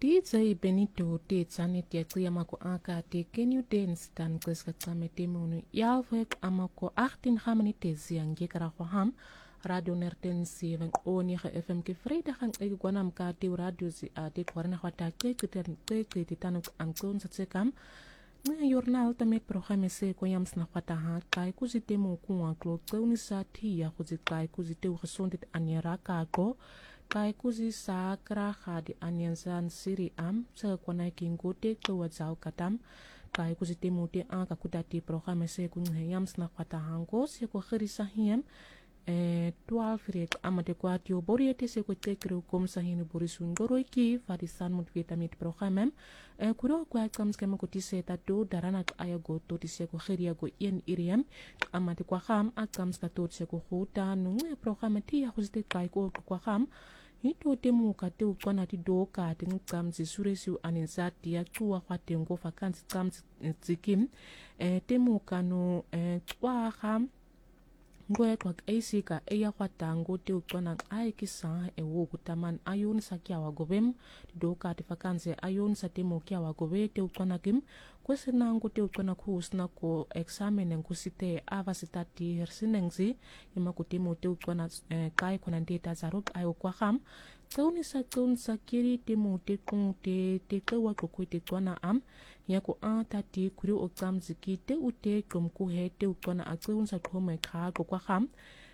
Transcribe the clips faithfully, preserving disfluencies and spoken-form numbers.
D J Benito te tsane te tia mako aka te Can You Dance dan kweska tsame te munu yavek amako achttien gamani te ziange kara ham radio nerten zeven o negen F M ke vrijdag ang ik gwanam ka te radio zi a te kwarna kwata ke kuten te te tanuk ang kon sa tsekam na jornal tamet programme se ko yams na kwata ha kai kuzite mo kuwa klo toni sa tia kuzit kai kuzite gesondheid anyara ka ko kai kuzi sakra khadi anyansan siri am sa kwana kingote ko wazau katam kai kuzi temote an ka kutati programme se kun yams na kwata hango se ko khirisa hiem eh twaalf rek amate kwatio boriete se ko tekru kom sa hin borisun goroiki fadisan mut vitamit programme eh kuro kwa kams kema ko tiseta do darana aya go to tise ko khiria go yen iriam amate kwa kham akams ka to se ko khuta nu programme ti ya khuzite kai ko kwa kham hito temu ka te ukwana ti do ka te nkamzi suresiu aninzati ya tuwa kwa tengo fakansi kamzi zikim eh temu kanu eh kwa kham ngoe kwa eisi ka eya kwa tango te ukwana ai kisa e wo kutaman ayun sa kia wa gobem do ka te fakansi ayun sa temu kia wa gobe te ukwana kim kwese nango te ukwana kuhusna ko examen nkusite avasitati hersinengzi ima kutemu te ukwana eh, kai kuna ndeta zarok ayo kwa kham tauni sa taun sa kiri temu te kong te te kawa kukui te tuana am ya ko an tati kuri o kam ziki te ute kum ku he te ukwana a taun sa kome ka ko kwa kham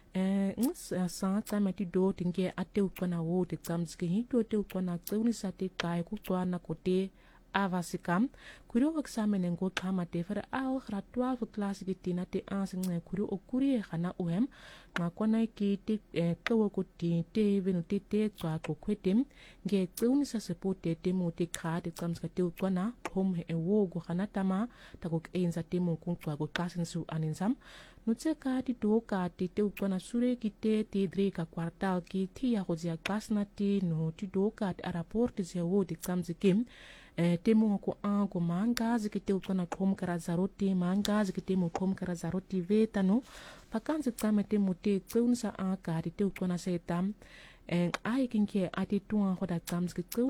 eh ngs sa tama ti do tinge ate ukwana wo te kam ziki hito te ukwana tauni sa te kai ku tuana ko te avasikam kuri o examen ngo kama te fara ao gra twaalf klase ki tina te ansing na kuri o kuri e khana uhem nga kona ki te kawo ko ti te venu te te twa ko kwetem nge tuni sa sepote te mo te kha te kams ka te kona hom e wo go khana tama ta ko enza te mo kun twa ko kasin su aninzam no tse ka ti do ka ti te kona sure ki te te dre ka kwartal ki ti ya go zia kasna ti no ti do ka ti rapport ze wo te kams kim eh temu ko an ko manga zikite ukona kom kara zaroti manga zikite mo kom kara zaroti vetano pakanze kama temu te tsunsa an ka te ukona setam en ai kinke ati tuan hoda kams ke